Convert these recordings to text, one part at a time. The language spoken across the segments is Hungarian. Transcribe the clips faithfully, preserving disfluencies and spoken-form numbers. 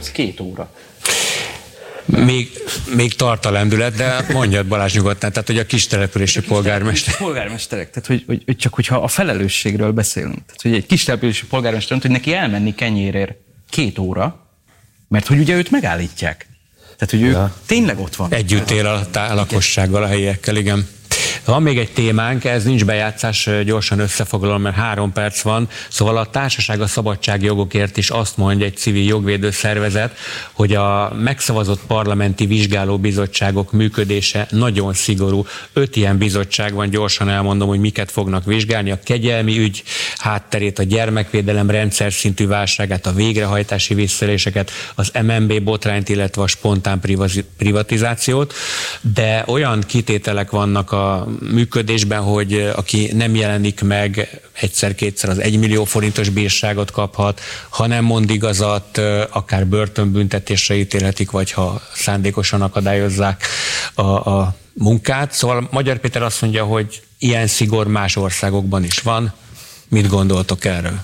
perc, két óra. Még, még tart a lendület, de mondjad Balázs nyugodtan, tehát hogy a kis települési polgármester. Polgármesterek, tehát hogy, hogy, hogy csak hogyha a felelősségről beszélünk, tehát hogy egy kis települési polgármester, hogy neki elmenni kenyérért két óra, mert hogy ugye őt megállítják. Tehát, hogy ő ja. tényleg ott van. Együtt él a, a lakossággal, a helyiekkel, igen. Van még egy témánk, ez nincs bejátszás, gyorsan összefoglalom, mert három perc van. Szóval a Társaság a szabadságjogokért is azt mondja egy civil jogvédő szervezet, hogy a megszavazott parlamenti vizsgálóbizottságok működése nagyon szigorú. Öt ilyen bizottság van, gyorsan elmondom, hogy miket fognak vizsgálni. A kegyelmi ügy hátterét, a gyermekvédelem rendszer szintű válságát, a végrehajtási visszaéléseket, az em en bé botrányt, illetve a spontán privatizációt. De olyan kitételek vannak a működésben, hogy aki nem jelenik meg egyszer-kétszer, az egymillió forintos bírságot kaphat, ha nem mond igazat, akár börtönbüntetésre ítélhetik, vagy ha szándékosan akadályozzák a, a munkát. Szóval Magyar Péter azt mondja, hogy ilyen szigor más országokban is van. Mit gondoltok erről?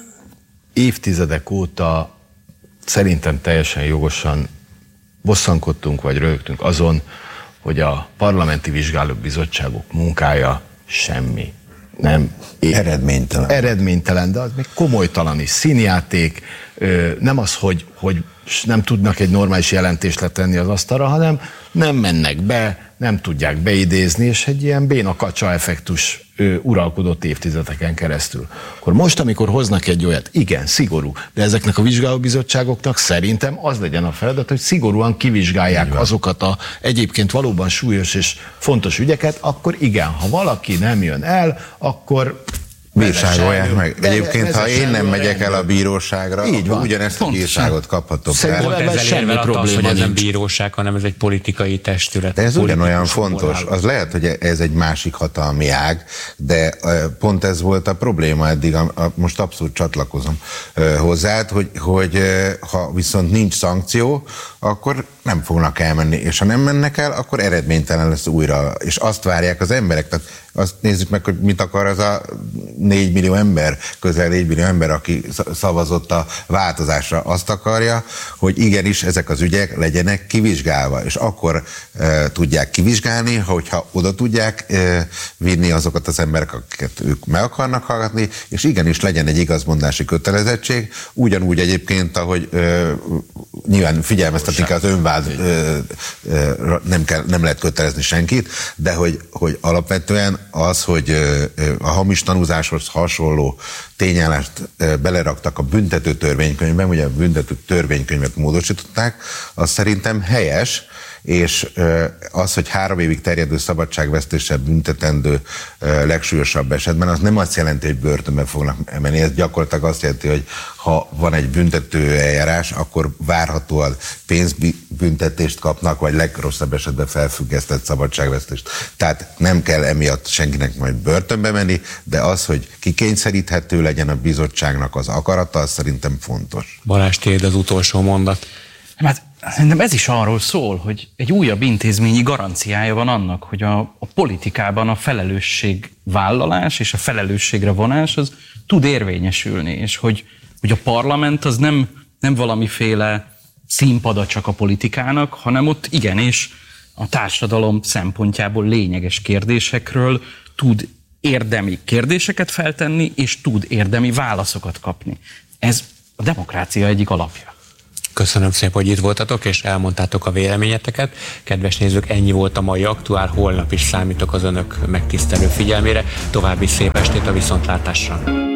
Évtizedek óta szerintem teljesen jogosan bosszankodtunk, vagy röhögtünk azon, hogy a parlamenti vizsgálóbizottságok munkája semmi. Nem. Eredménytelen. Eredménytelen, de az még komolytalan is. Színjáték, nem az, hogy, hogy nem tudnak egy normális jelentést letenni az asztalra, hanem nem mennek be, nem tudják beidézni, és egy ilyen béna kacsa effektus uralkodott évtizedeken keresztül. Akkor most, amikor hoznak egy olyat, igen, szigorú, de ezeknek a vizsgálóbizottságoknak szerintem az legyen a feladat, hogy szigorúan kivizsgálják azokat a egyébként valóban súlyos és fontos ügyeket, akkor igen, ha valaki nem jön el, akkor bírságolják meg. Egyébként, ha én nem megyek el a bíróságra, akkor ugyanezt a bírságot kaphatok. Pont ezzel érvel az, hogy ez nem bíróság, hanem ez egy politikai testület. De ez ugyanolyan fontos. Az lehet, hogy ez egy másik hatalmi ág, de pont ez volt a probléma eddig, most abszolút csatlakozom hozzá, hogy, hogy ha viszont nincs szankció, akkor nem fognak elmenni, és ha nem mennek el, akkor eredménytelen lesz újra, és azt várják az emberek. Tehát azt nézzük meg, hogy mit akar az a négy millió ember, közel négy millió ember, aki szavazott a változásra. Azt akarja, hogy igenis ezek az ügyek legyenek kivizsgálva, és akkor e, tudják kivizsgálni, hogyha oda tudják e, vinni azokat az emberek, akiket ők meg akarnak hallgatni, és igenis legyen egy igazmondási kötelezettség, ugyanúgy egyébként, ahogy e, nyilván figyelmeztetik az önvád, e, e, nem, kell, nem lehet kötelezni senkit, de hogy, hogy alapvetően az, hogy a hamis tanúzáshoz hasonló tényállást beleraktak a büntető törvénykönyvben, ugye a büntető törvénykönyvet módosították, az szerintem helyes, és az, hogy három évig terjedő szabadságvesztéssel büntetendő legsúlyosabb esetben, az nem azt jelenti, hogy börtönbe fognak menni, ez gyakorlatilag azt jelenti, hogy ha van egy büntető eljárás, akkor várhatóan pénzbüntetést kapnak, vagy legrosszabb esetben felfüggesztett szabadságvesztést. Tehát nem kell emiatt senkinek majd börtönbe menni, de az, hogy kikényszeríthető legyen a bizottságnak az akarata, az szerintem fontos. Balázs, tiéd az utolsó mondat. Hát szerintem ez is arról szól, hogy egy újabb intézményi garanciája van annak, hogy a, a politikában a felelősségvállalás és a felelősségre vonás az tud érvényesülni, és hogy, hogy a parlament az nem, nem valamiféle színpada csak a politikának, hanem ott igenis a társadalom szempontjából lényeges kérdésekről tud érdemi kérdéseket feltenni, és tud érdemi válaszokat kapni. Ez a demokrácia egyik alapja. Köszönöm szépen, hogy itt voltatok, és elmondtátok a véleményeteket. Kedves nézők, ennyi volt a mai Aktuál, holnap is számítok az önök megtisztelő figyelmére. További szép estét, a viszontlátásra!